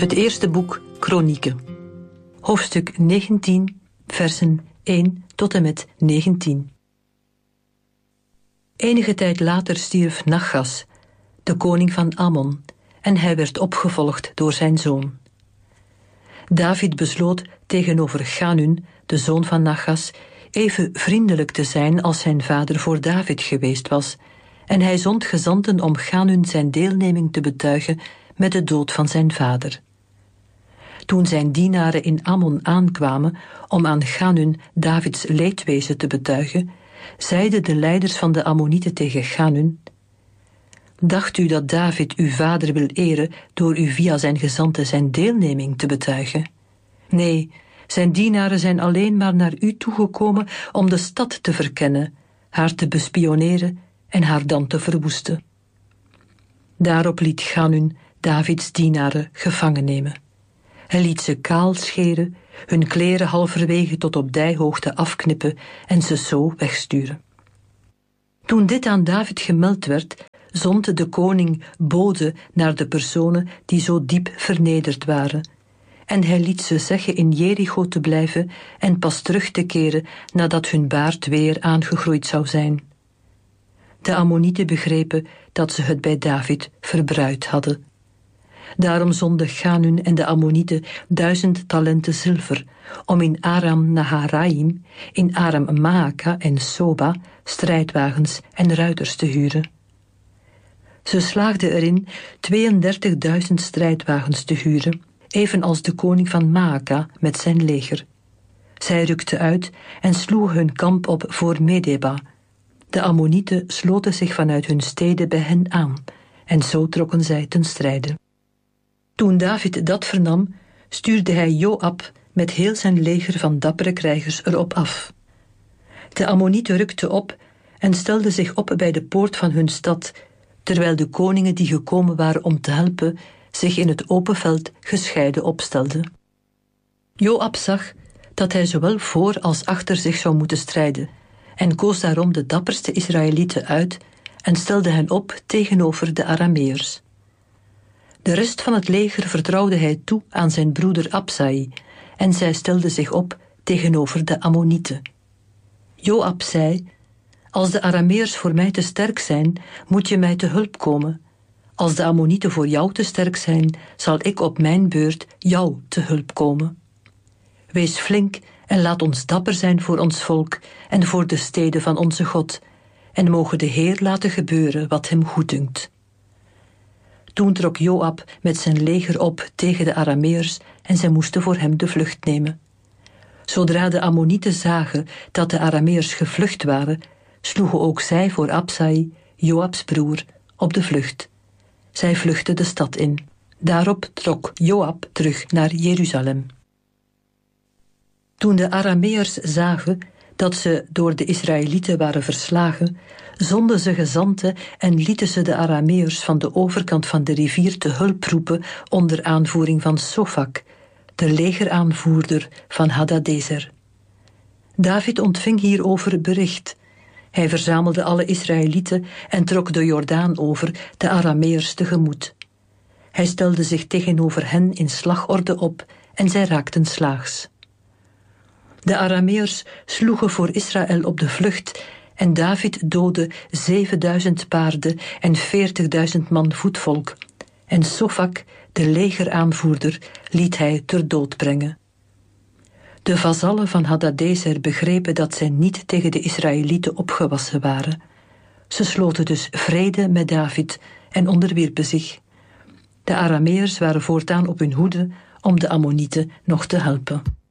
Het eerste boek Kronieken. Hoofdstuk 19, versen 1 tot en met 19. Enige tijd later stierf Nachas, de koning van Ammon, en hij werd opgevolgd door zijn zoon. David besloot tegenover Ganun, de zoon van Nachas, even vriendelijk te zijn als zijn vader voor David geweest was, en hij zond gezanten om Ganun zijn deelneming te betuigen met de dood van zijn vader. Toen zijn dienaren in Ammon aankwamen om aan Ganun Davids leedwezen te betuigen, zeiden de leiders van de Ammonieten tegen Ganun: Dacht u dat David uw vader wil eren door u via zijn gezanten zijn deelneming te betuigen? Nee, zijn dienaren zijn alleen maar naar u toegekomen om de stad te verkennen, haar te bespioneren en haar dan te verwoesten. Daarop liet Ganun Davids dienaren gevangen nemen. Hij liet ze kaal scheren, hun kleren halverwege tot op dijhoogte afknippen en ze zo wegsturen. Toen dit aan David gemeld werd, zond de koning bode naar de personen die zo diep vernederd waren, en hij liet ze zeggen in Jericho te blijven en pas terug te keren nadat hun baard weer aangegroeid zou zijn. De Ammonieten begrepen dat ze het bij David verbruid hadden. Daarom zonden Ganun en de Ammonieten 1000 talenten zilver om in Aram Naharaim, in Aram Maaka en Soba strijdwagens en ruiters te huren. Ze slaagden erin 32.000 strijdwagens te huren, evenals de koning van Maaka met zijn leger. Zij rukten uit en sloegen hun kamp op voor Medeba. De Ammonieten sloten zich vanuit hun steden bij hen aan, en zo trokken zij ten strijde. Toen David dat vernam, stuurde hij Joab met heel zijn leger van dappere krijgers erop af. De Ammonieten rukten op en stelden zich op bij de poort van hun stad, terwijl de koningen die gekomen waren om te helpen zich in het open veld gescheiden opstelden. Joab zag dat hij zowel voor als achter zich zou moeten strijden en koos daarom de dapperste Israëlieten uit en stelde hen op tegenover de Arameërs. De rest van het leger vertrouwde hij toe aan zijn broeder Absai, en zij stelden zich op tegenover de Ammonieten. Joab zei: Als de Arameërs voor mij te sterk zijn, moet je mij te hulp komen. Als de Ammonieten voor jou te sterk zijn, zal ik op mijn beurt jou te hulp komen. Wees flink en laat ons dapper zijn voor ons volk en voor de steden van onze God, en mogen de Heer laten gebeuren wat hem goeddunkt. Toen trok Joab met zijn leger op tegen de Arameërs en zij moesten voor hem de vlucht nemen. Zodra de Ammonieten zagen dat de Arameërs gevlucht waren, sloegen ook zij voor Absai, Joabs broer, op de vlucht. Zij vluchtten de stad in. Daarop trok Joab terug naar Jeruzalem. Toen de Arameërs zagen dat ze door de Israëlieten waren verslagen, zonden ze gezanten en lieten ze de Arameërs van de overkant van de rivier te hulp roepen onder aanvoering van Sofak, de legeraanvoerder van Hadadezer. David ontving hierover bericht. Hij verzamelde alle Israëlieten en trok de Jordaan over de Arameërs tegemoet. Hij stelde zich tegenover hen in slagorde op en zij raakten slaags. De Arameërs sloegen voor Israël op de vlucht en David doodde 7000 paarden en 40.000 man voetvolk. En Sofak, de legeraanvoerder, liet hij ter dood brengen. De vazallen van Hadadezer begrepen dat zij niet tegen de Israëlieten opgewassen waren. Ze sloten dus vrede met David en onderwierpen zich. De Arameërs waren voortaan op hun hoede om de Ammonieten nog te helpen.